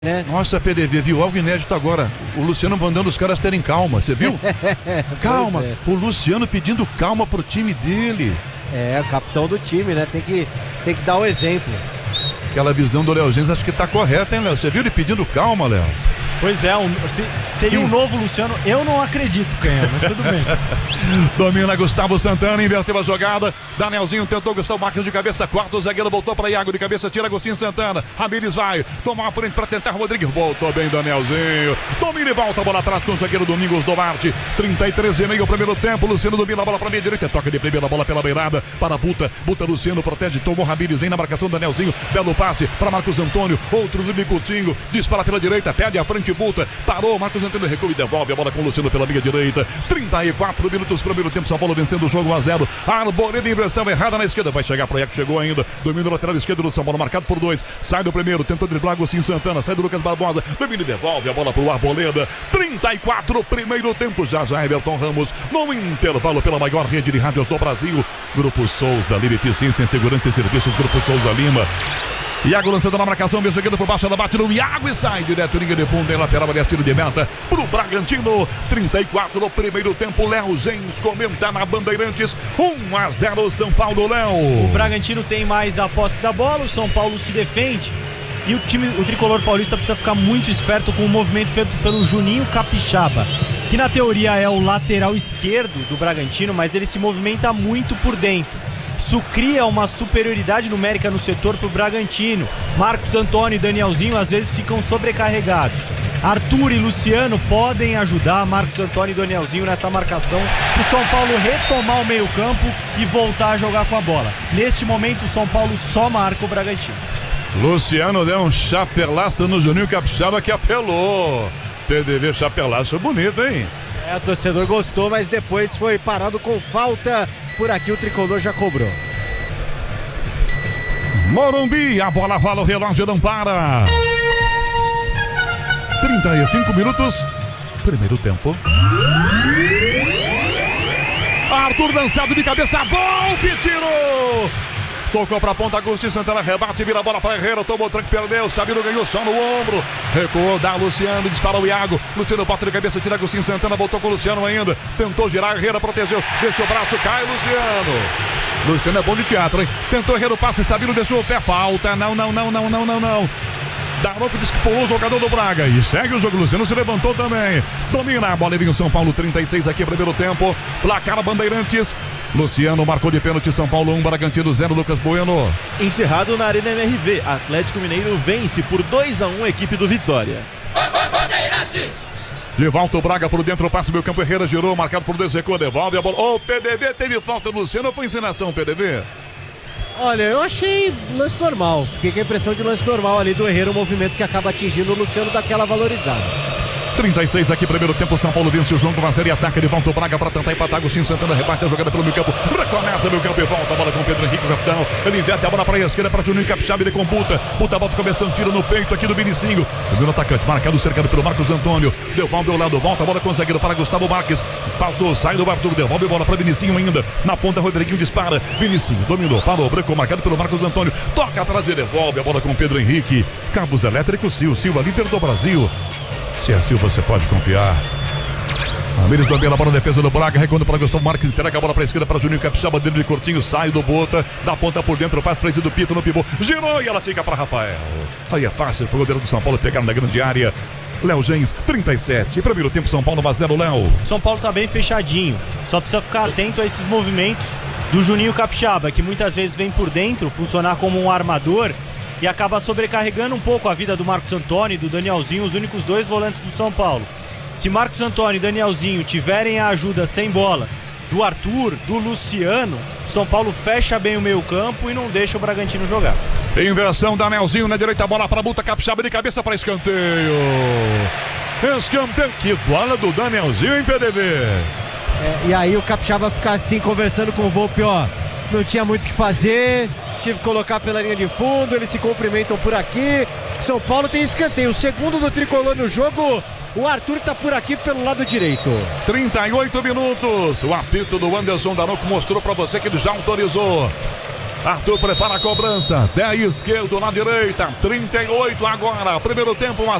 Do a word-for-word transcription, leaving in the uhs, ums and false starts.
né? Nossa, P D V, viu algo inédito agora. O Luciano mandando os caras terem calma, você viu? Calma, é. O Luciano pedindo calma pro time dele. É, o capitão do time, né? Tem que, tem que dar o exemplo. Aquela visão do Léo Gens acho que tá correta, hein, Léo? Você viu ele pedindo calma, Léo? Pois é, um, se, seria um novo Luciano. Eu não acredito, Canhão, mas tudo bem. Domina Gustavo Santana, inverteu a jogada. Danielzinho tentou Gustavo Marques de cabeça, quarto, o zagueiro voltou para Iago de cabeça, tira Agostinho Santana. Ramires vai, toma a frente para tentar Rodrigues, voltou bem Danielzinho. Domina e volta, a bola atrás com o zagueiro Domingos Duarte. trinta e três e meio, primeiro tempo. Luciano domina a bola para meia direita, toca de primeira bola pela beirada para Buta. Buta Luciano protege, tomou Ramires, vem na marcação Danielzinho. Belo passe para Marcos Antônio, outro do Coutinho, dispara pela direita, pede a frente. Buta, parou, Marcos Antônio recua e devolve a bola com o Luciano pela linha direita. trinta e quatro minutos, primeiro tempo, São Paulo vencendo o jogo um a zero. Arboleda, inversão errada na esquerda, vai chegar para o Iago, chegou ainda, domina o lateral esquerdo do São Paulo, marcado por dois, sai do primeiro, tentou driblar Agostinho Santana, sai do Lucas Barbosa, domina e devolve a bola para o Arboleda. trinta e quatro, primeiro tempo, já já Everton Ramos, no intervalo pela maior rede de rádios do Brasil, Grupo Souza, Eficiência em Segurança e Serviços, Grupo Souza Lima. Iago lançando na marcação, vem chegando por baixo, ela bate no Iago e sai direto, linha de fundo, em lateral, aliás, tiro de meta pro Bragantino. trinta e quatro no primeiro tempo, Léo Gens comenta na Bandeirantes, um a zero São Paulo, Léo. O Bragantino tem mais a posse da bola, o São Paulo se defende e o time, o tricolor paulista precisa ficar muito esperto com o movimento feito pelo Juninho Capixaba, que na teoria é o lateral esquerdo do Bragantino, mas ele se movimenta muito por dentro. Isso cria uma superioridade numérica no setor para o Bragantino. Marcos Antônio e Danielzinho às vezes ficam sobrecarregados. Arthur e Luciano podem ajudar Marcos Antônio e Danielzinho nessa marcação para o São Paulo retomar o meio campo e voltar a jogar com a bola. Neste momento o São Paulo só marca o Bragantino. Luciano deu um chapelaço no Juninho Capixaba que apelou. P D V chapelaço bonito, hein? É, o torcedor gostou, mas depois foi parado com falta. Por aqui o tricolor já cobrou. Morumbi, a bola rola, o relógio não para. trinta e cinco minutos, primeiro tempo. Arthur lançado de cabeça, golpe, tirou. Tocou pra ponta, Agostinho Santana, rebate, vira a bola pra Herrera, tomou o tranque, perdeu, Sabino ganhou só no ombro, recuou, dá Luciano, dispara o Iago, Luciano bota de cabeça, tira Agostinho Santana, voltou com o Luciano ainda, tentou girar, Herrera protegeu, deixou o braço, cai Luciano. Luciano é bom de teatro, hein? Tentou Herrera o passe, Sabino deixou o pé, falta, não, não, não, não, não, não, não. Daronco disse que pulou o jogador do Braga e segue o jogo, Luciano se levantou também, domina a bola e vem o São Paulo, trinta e seis aqui, primeiro tempo, placar Bandeirantes. Luciano marcou de pênalti, São Paulo um, Bragantino zero, Lucas Bueno. Encerrado na Arena M R V, Atlético Mineiro vence por dois a um a equipe do Vitória. Bandeirantes! De volta o Braga por dentro, passe meu campo, Herrera girou, marcado por Desecou, devolve a bola. Ô, oh, P D V teve falta do Luciano ou foi encenação, P D V? Olha, eu achei lance normal. Fiquei com a impressão de lance normal ali do Herrera, o movimento que acaba atingindo o Luciano daquela valorizada. trinta e seis aqui, primeiro tempo, São Paulo vence o jogo, uma série ataca de volta o Braga para tentar empatar, Agostinho Santana rebate a jogada pelo meio campo, recomeça meu campo e volta a bola com o Pedro Henrique, capitão, ele inverte a bola para a esquerda, para Juninho Capixaba, ele computa, Buta, volta começando, tira no peito aqui do Vinicinho, subiu no atacante, marcado, cercado pelo Marcos Antônio, devolve ao lado, volta a bola com o zagueiro para Gustavo Marques, passou, sai do Arthur, devolve a bola para Vinicinho ainda, na ponta Rodriguinho dispara, Vinicinho dominou, parou, branco, marcado pelo Marcos Antônio, toca atrás e devolve a bola com o Pedro Henrique, cabos elétricos, Sil, Silva, líder do Brasil. Se é assim, você pode confiar. Ramires domina a bola na defesa do Braga, recuando para Gustavo Marques, entrega a bola para a esquerda para Juninho Capixaba, dentro de curtinho, sai do Bota, dá ponta por dentro, faz preciso do Pito no pivô, girou e ela fica para Rafael. Aí é fácil para o goleiro do São Paulo pegar na grande área. Léo Gens, trinta e sete, primeiro tempo, São Paulo um a zero, Léo. São Paulo tá bem fechadinho, só precisa ficar atento a esses movimentos do Juninho Capixaba, que muitas vezes vem por dentro, funcionar como um armador e acaba sobrecarregando um pouco a vida do Marcos Antônio e do Danielzinho, os únicos dois volantes do São Paulo. Se Marcos Antônio e Danielzinho tiverem a ajuda sem bola do Arthur, do Luciano, São Paulo fecha bem o meio campo e não deixa o Bragantino jogar. Inversão, Danielzinho na direita, bola para Buta, Capixaba de cabeça para escanteio. Escanteio, que bola do Danielzinho, hein, P D V? É, e aí o Capixaba ficar assim conversando com o Volpe, ó, não tinha muito o que fazer, tive que colocar pela linha de fundo, eles se cumprimentam por aqui. São Paulo tem escanteio, o segundo do tricolor no jogo. O Arthur tá por aqui pelo lado direito. trinta e oito minutos. O apito do Anderson Daronco mostrou pra você que ele já autorizou. Arthur prepara a cobrança. dez esquerdo na direita. trinta e oito agora. Primeiro tempo, um a